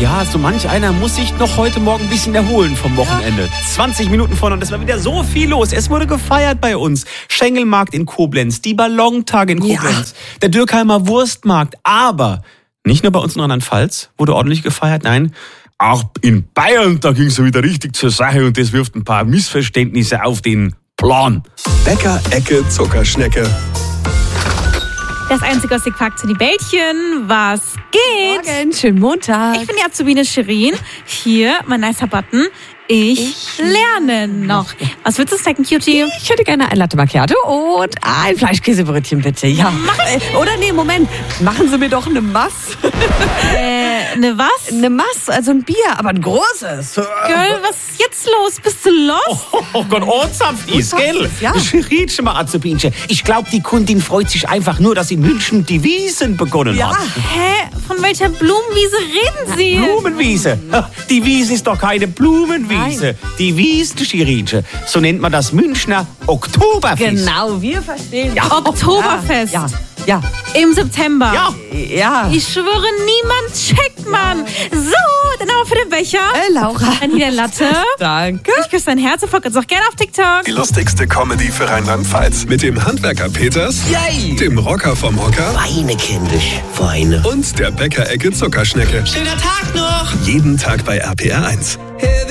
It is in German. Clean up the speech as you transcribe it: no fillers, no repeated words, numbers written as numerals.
ja, so manch einer muss sich noch heute Morgen ein bisschen erholen vom Wochenende. 20 Minuten vorne und es war wieder so viel los. Es wurde gefeiert bei uns. Schengelmarkt in Koblenz, die Ballontage in Koblenz, der Dürkheimer Wurstmarkt. Aber nicht nur bei uns in Rheinland-Pfalz wurde ordentlich gefeiert, nein, auch in Bayern, da ging es wieder richtig zur Sache und das wirft ein paar Missverständnisse auf den Plan. Bäcker-Ecke Zuckerschnecke. Das Einzige, was ich fragt, sind die Bällchen. Was geht? Morgen, schönen Montag. Ich bin die Azubine Shirin. Hier, mein nicer Button. Ich lerne noch. Was willst du snacken, Cutie? Ich hätte gerne ein Latte Macchiato und ein Fleischkäsebrötchen, bitte. Ja. Oder nee, Moment. Machen Sie mir doch eine Mass. Ne was? Eine Mass, also ein Bier, aber ein großes. Girl, was ist jetzt los? Bist du lost? Oh Gott, ernsthaft ist, gell? Ja. Shirin, schon mal, Azubinchen. Ich glaube, die Kundin freut sich einfach nur, dass in München die Wiesen begonnen hat. Hä? Von welcher Blumenwiese reden Sie? Blumenwiese. Die Wiese ist doch keine Blumenwiese. Nein. Die Wiese, Schirinchen. So nennt man das Münchner Oktoberfest. Genau, wir verstehen. Ja. Oktoberfest. Ja. Im September. Ja. Ich schwöre, niemand checkt, Mann. So, dann aber für den Becher. Laura. Dann hier der Latte. Danke. Ich küsse dein Herz und folgt uns auch gerne auf TikTok. Die lustigste Comedy für Rheinland-Pfalz. Mit dem Handwerker Peters, Yay! dem Rocker vom Hocker Weine, kindisch, Weine. und der Bäcker-Ecke Zuckerschnecke. Schöner Tag noch! Jeden Tag bei RPR 1.